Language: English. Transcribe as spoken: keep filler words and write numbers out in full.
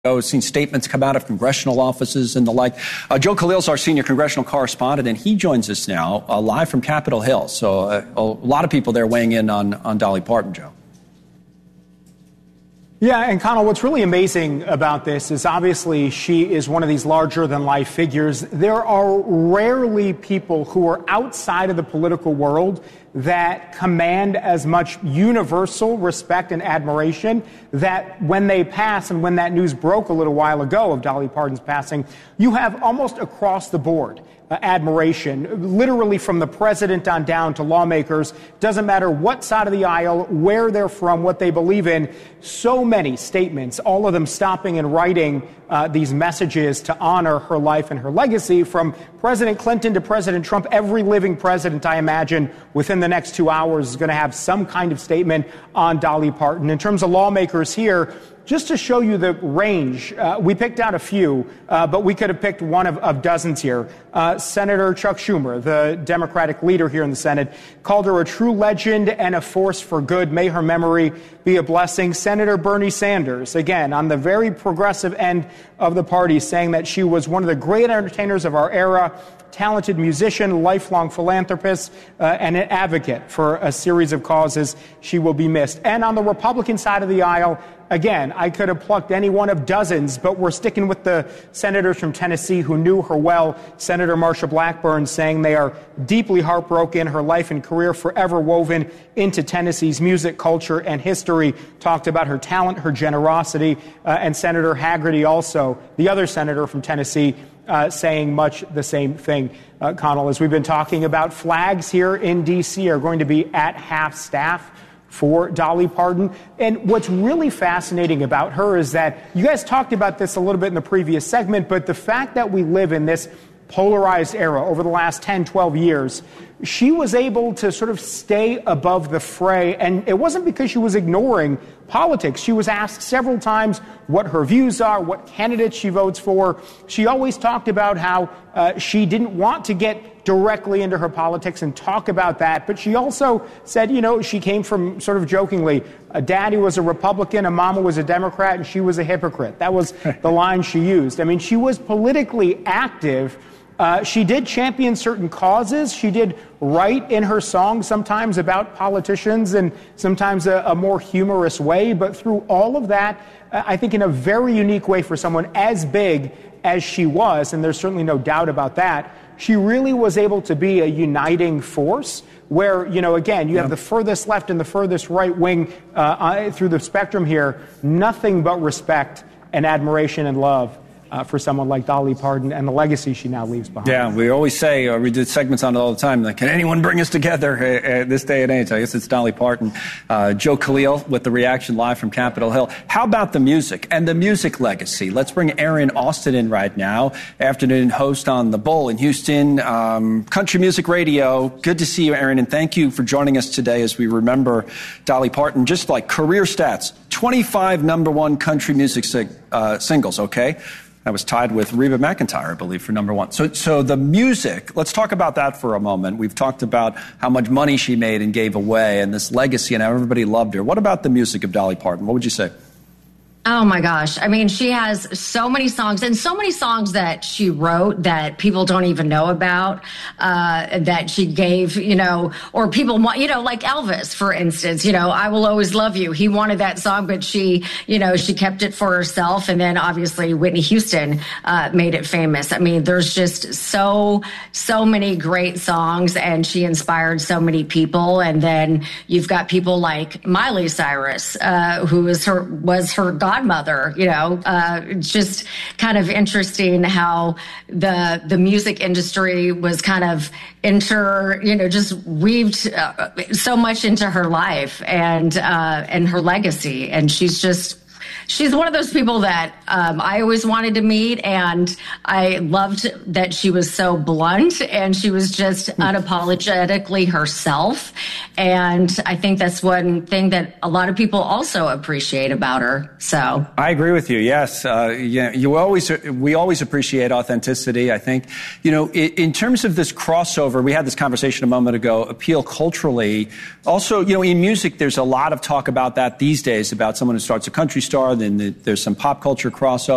I've seen statements come out of congressional offices and the like. Uh, Joe Khalil's our senior congressional correspondent, and he joins us now uh, live from Capitol Hill. So uh, a lot of people there weighing in on, on Dolly Parton, Joe. Yeah, and Connell, what's really amazing about this is obviously she is one of these larger-than-life figures. There are rarely people who are outside of the political world that command as much universal respect and admiration that when they pass, and when that news broke a little while ago of Dolly Parton's passing, you have almost across the board uh, admiration, literally from the president on down to lawmakers. Doesn't matter what side of the aisle, where they're from, what they believe in. So many statements, all of them stopping and writing uh, these messages to honor her life and her legacy, from President Clinton to President Trump. Every living president, I imagine, within the next two hours is going to have some kind of statement on Dolly Parton. In terms of lawmakers here, just to show you the range, uh, we picked out a few, uh, but we could have picked one of, of dozens here. Uh, Senator Chuck Schumer, the Democratic leader here in the Senate, called her a true legend and a force for good. May her memory be a blessing. Senator Bernie Sanders, again, on the very progressive end of the party, saying that she was one of the great entertainers of our era, talented musician, lifelong philanthropist, uh, and an advocate for a series of causes. She will be missed. And on the Republican side of the aisle, again, I could have plucked any one of dozens, but we're sticking with the senators from Tennessee who knew her well. Senator Marsha Blackburn saying they are deeply heartbroken, her life and career forever woven into Tennessee's music, culture, and history. Talked about her talent, her generosity, uh, and Senator Hagerty also, the other senator from Tennessee, Uh, saying much the same thing. Uh, Connell, as we've been talking about, flags here in D C are going to be at half staff for Dolly Parton. And what's really fascinating about her is that you guys talked about this a little bit in the previous segment, but the fact that we live in this polarized era over the last ten, twelve years, she was able to sort of stay above the fray. And it wasn't because she was ignoring politics. She was asked several times what her views are, what candidates she votes for. She always talked about how uh, she didn't want to get directly into her politics and talk about that. But she also said, you know, she came from, sort of jokingly, a daddy was a Republican, a mama was a Democrat, and she was a hypocrite. That was the line she used. I mean, she was politically active. Uh, she did champion certain causes. She did write in her songs sometimes about politicians and sometimes a, a more humorous way. But through all of that, uh, I think in a very unique way for someone as big as she was, and there's certainly no doubt about that, she really was able to be a uniting force where, you know, again, you yeah. have the furthest left and the furthest right wing uh, through the spectrum here. Nothing but respect and admiration and love Uh, for someone like Dolly Parton and the legacy she now leaves behind. Yeah, we always say, or we did segments on it all the time, like, can anyone bring us together at this day and age? I guess it's Dolly Parton. Uh, Joe Khalil with the reaction live from Capitol Hill. How about the music and the music legacy? Let's bring Aaron Austin in right now, afternoon host on The Bull in Houston, um, Country Music Radio. Good to see you, Aaron, and thank you for joining us today as we remember Dolly Parton. Just like career stats, twenty-five number one country music sig- uh, singles, okay? That was tied with Reba McEntire, I believe, for number one. So, so the music, let's talk about that for a moment. We've talked about how much money she made and gave away and this legacy and how everybody loved her. What about the music of Dolly Parton? What would you say? Oh, my gosh. I mean, she has so many songs and so many songs that she wrote that people don't even know about, uh, that she gave, you know, or people want, you know, like Elvis, for instance, you know, I Will Always Love You. He wanted that song, but she, you know, she kept it for herself. And then obviously Whitney Houston uh, made it famous. I mean, there's just so, so many great songs, and she inspired so many people. And then you've got people like Miley Cyrus, uh, who was her, was her godmother, you know, uh, just kind of interesting how the the music industry was kind of inter, you know, just weaved uh, so much into her life and uh, and her legacy. And she's just, she's one of those people that um, I always wanted to meet, and I loved that she was so blunt and she was just unapologetically herself. And I think that's one thing that a lot of people also appreciate about her. So I agree with you. Yes, uh, yeah, you always we always appreciate authenticity. I think, you know, in, in terms of this crossover, we had this conversation a moment ago. Appeal culturally, also, you know, in music, there's a lot of talk about that these days about someone who starts a country star. Then there's some pop culture crossover.